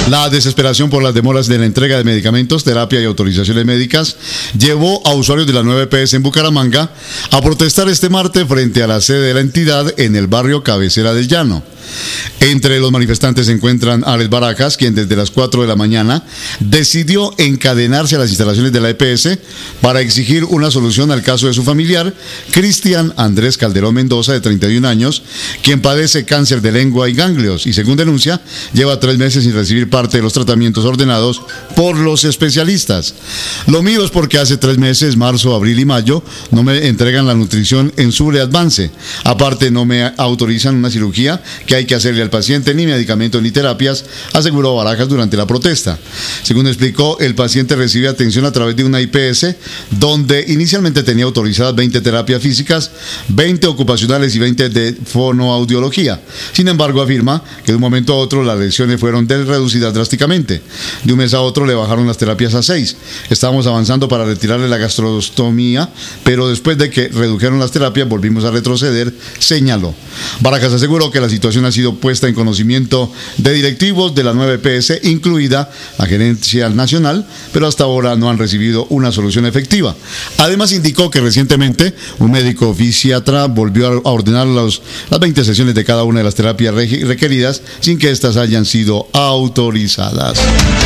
La desesperación por las demoras de la entrega de medicamentos, terapia y autorizaciones médicas llevó a usuarios de la nueva EPS en Bucaramanga a protestar este martes frente a la sede de la entidad en el barrio Cabecera del Llano. Entre los manifestantes se encuentran Alex Barajas, quien desde las 4 de la mañana decidió encadenarse a las instalaciones de la EPS para exigir una solución al caso de su familiar, Cristian Andrés Calderón Mendoza, de 31 años, quien padece cáncer de lengua y ganglios y, según denuncia, lleva 3 meses sin recibir parte de los tratamientos ordenados por los especialistas. Lo mío es porque hace 3 meses, marzo, abril y mayo, no me entregan la nutrición en Sure Advance. Aparte, no me autorizan una cirugía que hay que hacerle al paciente, ni medicamentos ni terapias, aseguró Barajas durante la protesta. Según explicó, el paciente recibe atención a través de una IPS, donde inicialmente tenía autorizadas 20 terapias físicas, 20 ocupacionales y 20 de fonoaudiología. Sin embargo, afirma que de un momento a otro las lesiones fueron reducidas drásticamente. De un mes a otro le bajaron las terapias a 6. Estábamos avanzando para retirarle la gastrostomía, pero después de que redujeron las terapias volvimos a retroceder, señaló. Barajas aseguró que la situación ha sido puesta en conocimiento de directivos de la nueva EPS, incluida la Gerencia Nacional, pero hasta ahora no han recibido una solución efectiva. Además, indicó que recientemente un médico fisiatra volvió a ordenar las 20 sesiones de cada una de las terapias requeridas sin que éstas hayan sido autorizadas.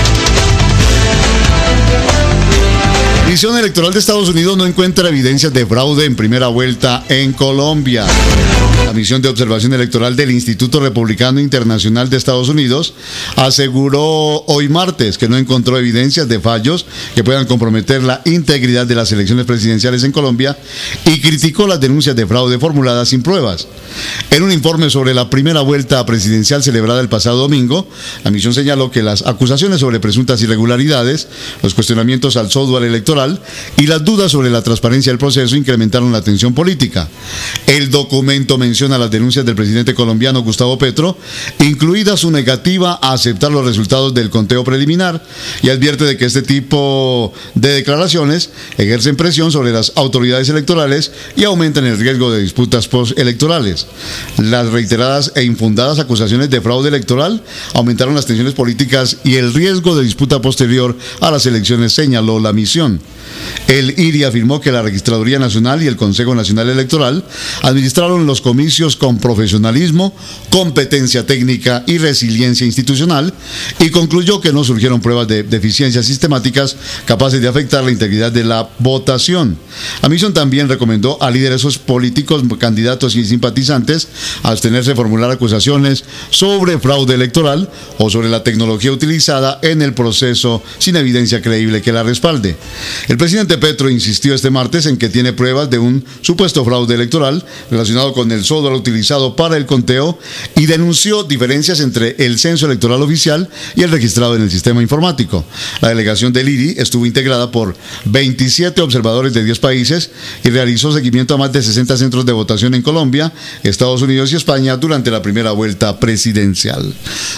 La Comisión Electoral de Estados Unidos no encuentra evidencias de fraude en primera vuelta en Colombia. La misión de observación electoral del Instituto Republicano Internacional de Estados Unidos aseguró hoy martes que no encontró evidencias de fallos que puedan comprometer la integridad de las elecciones presidenciales en Colombia y criticó las denuncias de fraude formuladas sin pruebas. En un informe sobre la primera vuelta presidencial celebrada el pasado domingo, la misión señaló que las acusaciones sobre presuntas irregularidades, los cuestionamientos al software electoral y las dudas sobre la transparencia del proceso incrementaron la tensión política. El documento menciona las denuncias del presidente colombiano Gustavo Petro, incluida su negativa a aceptar los resultados del conteo preliminar, y advierte de que este tipo de declaraciones ejercen presión sobre las autoridades electorales y aumentan el riesgo de disputas postelectorales. Las reiteradas e infundadas acusaciones de fraude electoral aumentaron las tensiones políticas y el riesgo de disputa posterior a las elecciones, señaló la misión. El IRI afirmó que la Registraduría Nacional y el Consejo Nacional Electoral administraron los comicios con profesionalismo, competencia técnica y resiliencia institucional, y concluyó que no surgieron pruebas de deficiencias sistemáticas capaces de afectar la integridad de la votación. La misión también recomendó a líderes políticos, candidatos y simpatizantes abstenerse de formular acusaciones sobre fraude electoral o sobre la tecnología utilizada en el proceso sin evidencia creíble que la respalde. El presidente Petro insistió este martes en que tiene pruebas de un supuesto fraude electoral relacionado con el software utilizado para el conteo y denunció diferencias entre el censo electoral oficial y el registrado en el sistema informático. La delegación del IRI estuvo integrada por 27 observadores de 10 países y realizó seguimiento a más de 60 centros de votación en Colombia, Estados Unidos y España durante la primera vuelta presidencial.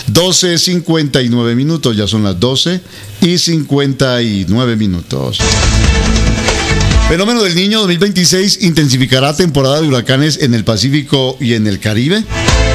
12:59 minutos, ya son las 12:59 minutos. Fenómeno del Niño 2026 intensificará temporada de huracanes en el Pacífico y en el Caribe.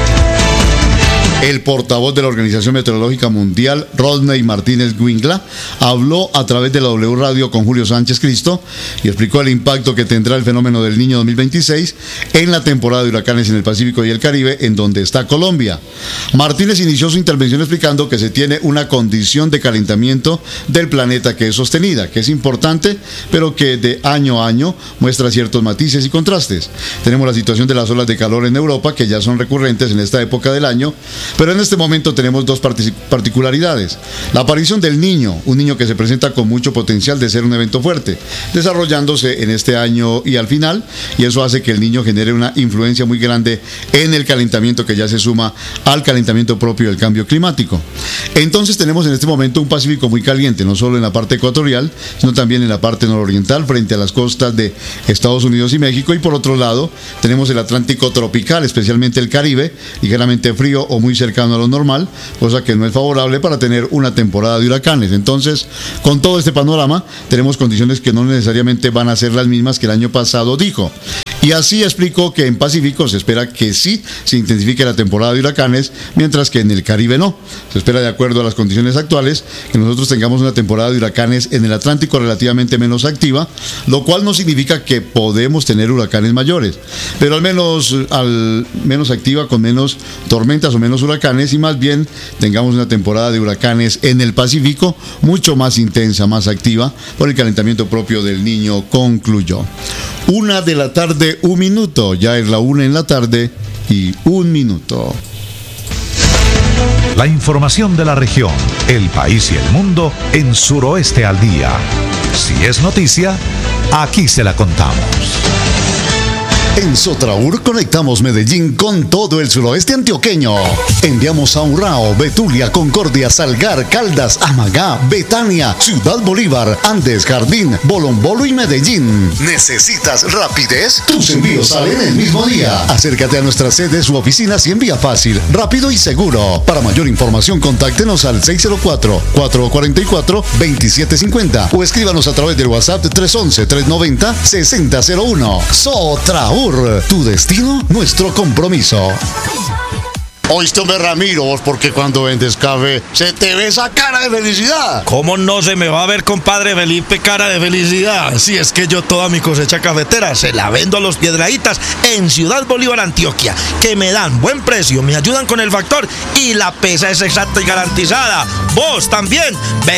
El portavoz de la Organización Meteorológica Mundial, Rodney Martínez Wingla, habló a través de la W Radio con Julio Sánchez Cristo y explicó el impacto que tendrá el fenómeno del Niño 2026 en la temporada de huracanes en el Pacífico y el Caribe, en donde está Colombia. Martínez inició su intervención explicando que se tiene una condición de calentamiento del planeta que es sostenida, que es importante, pero que de año a año muestra ciertos matices y contrastes. Tenemos la situación de las olas de calor en Europa, que ya son recurrentes en esta época del año, pero en este momento tenemos dos particularidades. La aparición del Niño, un niño que se presenta con mucho potencial de ser un evento fuerte, desarrollándose en este año y al final, y eso hace que el Niño genere una influencia muy grande en el calentamiento que ya se suma al calentamiento propio del cambio climático. Entonces tenemos en este momento un Pacífico muy caliente, no solo en la parte ecuatorial, sino también en la parte nororiental, frente a las costas de Estados Unidos y México, y por otro lado tenemos el Atlántico tropical, especialmente el Caribe, ligeramente frío o muy cercano a lo normal, cosa que no es favorable para tener una temporada de huracanes. Entonces, con todo este panorama, tenemos condiciones que no necesariamente van a ser las mismas que el año pasado, dijo. Y así explicó que en Pacífico se espera que sí se intensifique la temporada de huracanes, mientras que en el Caribe no. Se espera, de acuerdo a las condiciones actuales, que nosotros tengamos una temporada de huracanes en el Atlántico relativamente menos activa, lo cual no significa que podemos tener huracanes mayores, pero al menos activa, con menos tormentas o menos huracanes, y más bien tengamos una temporada de huracanes en el Pacífico mucho más intensa, más activa, por el calentamiento propio del Niño, concluyó. 1:00 p.m, 1 minuto, ya es la 1:00 p.m, 1 minuto. La información de la región, el país y el mundo en Suroeste al Día. Si es noticia, aquí se la contamos. En Sotraur conectamos Medellín con todo el suroeste antioqueño. Enviamos a Urrao, Betulia, Concordia, Salgar, Caldas, Amagá, Betania, Ciudad Bolívar, Andes, Jardín, Bolombolo y Medellín. ¿Necesitas rapidez? Tus envíos salen el mismo día. Acércate a nuestras sedes u oficinas y envía fácil, rápido y seguro. Para mayor información, contáctenos al 604-444-2750 o escríbanos a través del WhatsApp 311-390-6001. Sotraur. Tu destino, nuestro compromiso. Oíste, hombre, Ramiro, vos, porque cuando vendes café se te ve esa cara de felicidad. ¿Cómo no se me va a ver, compadre Felipe, cara de felicidad? Si es que yo toda mi cosecha cafetera se la vendo a los Piedrahítas en Ciudad Bolívar, Antioquia, que me dan buen precio, me ayudan con el factor y la pesa es exacta y garantizada. Vos también,